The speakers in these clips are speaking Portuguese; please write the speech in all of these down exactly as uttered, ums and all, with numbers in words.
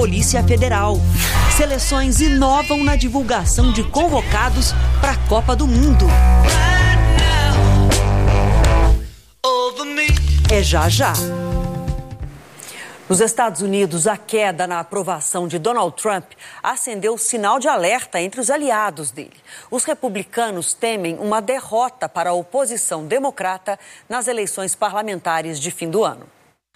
Polícia Federal. Seleções inovam na divulgação de convocados para a Copa do Mundo. É já já. Nos Estados Unidos, a queda na aprovação de Donald Trump acendeu sinal de alerta entre os aliados dele. Os republicanos temem uma derrota para a oposição democrata nas eleições parlamentares de fim do ano.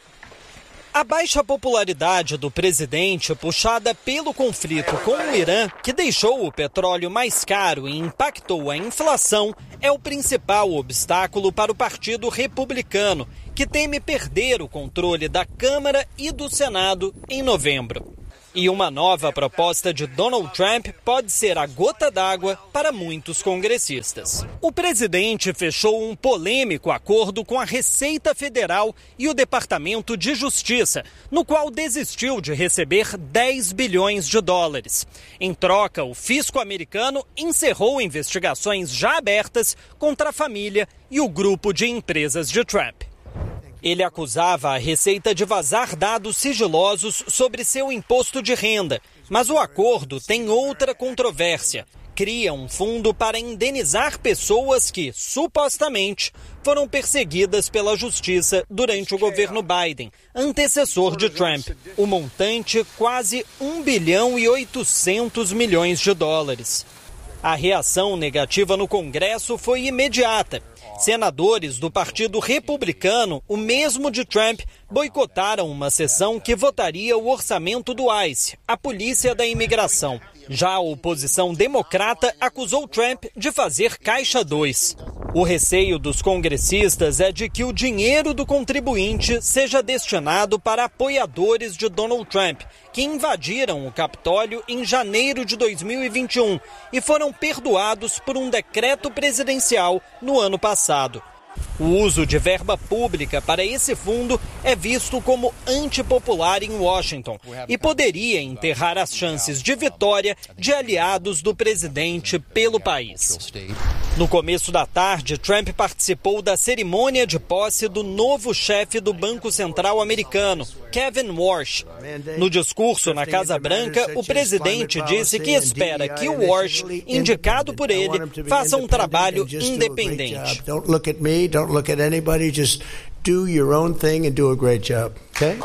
A baixa popularidade do presidente, puxada pelo conflito com o Irã, que deixou o petróleo mais caro e impactou a inflação, é o principal obstáculo para o Partido Republicano, que teme perder o controle da Câmara e do Senado em novembro. E uma nova proposta de Donald Trump pode ser a gota d'água para muitos congressistas. O presidente fechou um polêmico acordo com a Receita Federal e o Departamento de Justiça, no qual desistiu de receber dez bilhões de dólares. Em troca, o fisco americano encerrou investigações já abertas contra a família e o grupo de empresas de Trump. Ele acusava a Receita de vazar dados sigilosos sobre seu imposto de renda. Mas o acordo tem outra controvérsia. Cria um fundo para indenizar pessoas que, supostamente, foram perseguidas pela justiça durante o governo Biden, antecessor de Trump. O montante, quase um bilhão e oitocentos milhões de dólares. A reação negativa no Congresso foi imediata. Senadores do Partido Republicano, o mesmo de Trump, boicotaram uma sessão que votaria o orçamento do ICE, a Polícia da Imigração. Já a oposição democrata acusou Trump de fazer caixa dois. O receio dos congressistas é de que o dinheiro do contribuinte seja destinado para apoiadores de Donald Trump, que invadiram o Capitólio em janeiro de dois mil e vinte e um e foram perdoados por um decreto presidencial no ano passado. O uso de verba pública para esse fundo é visto como antipopular em Washington e poderia enterrar as chances de vitória de aliados do presidente pelo país. No começo da tarde, Trump participou da cerimônia de posse do novo chefe do Banco Central americano, Kevin Warsh. No discurso na Casa Branca, o presidente disse que espera que o Warsh, indicado por ele, faça um trabalho independente. Don't look at anybody, just do your own thing and do a great job, okay?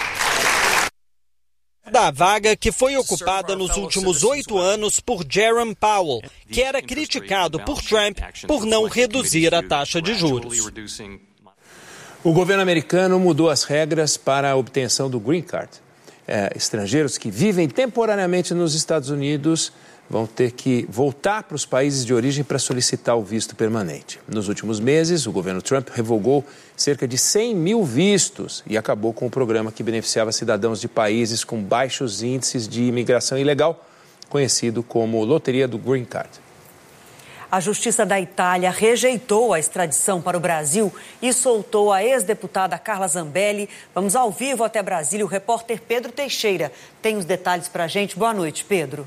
Da vaga que foi ocupada nos últimos oito anos por Jerome Powell, que era criticado por Trump por não reduzir a taxa de juros. O governo americano mudou as regras para a obtenção do Green Card. É, estrangeiros que vivem temporariamente nos Estados Unidos vão ter que voltar para os países de origem para solicitar o visto permanente. Nos últimos meses, o governo Trump revogou cerca de cem mil vistos e acabou com o programa que beneficiava cidadãos de países com baixos índices de imigração ilegal, conhecido como Loteria do Green Card. A Justiça da Itália rejeitou a extradição para o Brasil e soltou a ex-deputada Carla Zambelli. Vamos ao vivo até Brasília. O repórter Pedro Teixeira tem os detalhes para a gente. Boa noite, Pedro.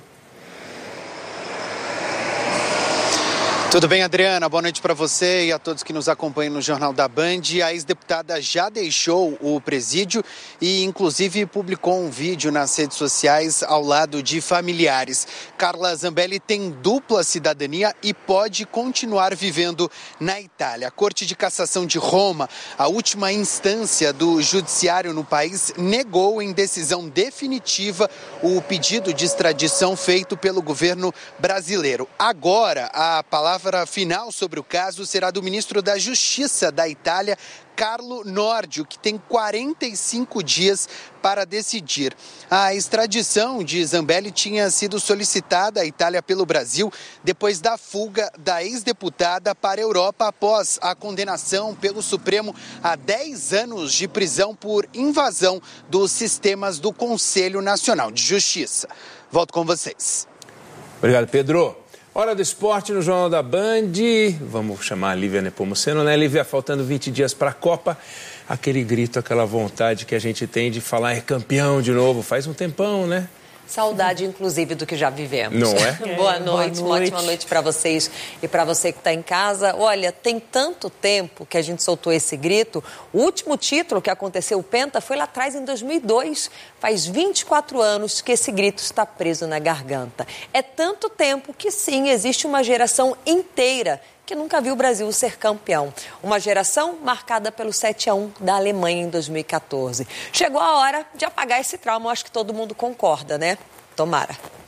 Tudo bem, Adriana? Boa noite para você e a todos que nos acompanham no Jornal da Band. A ex-deputada já deixou o presídio e, inclusive, publicou um vídeo nas redes sociais ao lado de familiares. Carla Zambelli tem dupla cidadania e pode continuar vivendo na Itália. A Corte de Cassação de Roma, a última instância do judiciário no país, negou em decisão definitiva o pedido de extradição feito pelo governo brasileiro. Agora, a palavra A palavra final sobre o caso será do ministro da Justiça da Itália, Carlo Nordio, que tem quarenta e cinco dias para decidir. A extradição de Zambelli tinha sido solicitada à Itália pelo Brasil depois da fuga da ex-deputada para a Europa após a condenação pelo Supremo a dez anos de prisão por invasão dos sistemas do Conselho Nacional de Justiça. Volto com vocês. Obrigado, Pedro. Hora do esporte no Jornal da Band. Vamos chamar a Lívia Nepomuceno, né, Lívia? Faltando vinte dias para a Copa. Aquele grito, aquela vontade que a gente tem de falar é campeão de novo. Faz um tempão, né? Saudade, inclusive, do que já vivemos. Não é? é boa noite, boa uma noite. ótima noite para vocês e para você que está em casa. Olha, tem tanto tempo que a gente soltou esse grito. O último título que aconteceu, o Penta, foi lá atrás em dois mil e dois. Faz vinte e quatro anos que esse grito está preso na garganta. É tanto tempo que, sim, existe uma geração inteira que nunca viu o Brasil ser campeão. Uma geração marcada pelo sete a um da Alemanha em dois mil e quatorze. Chegou a hora de apagar esse trauma, eu acho que todo mundo concorda, né? Tomara.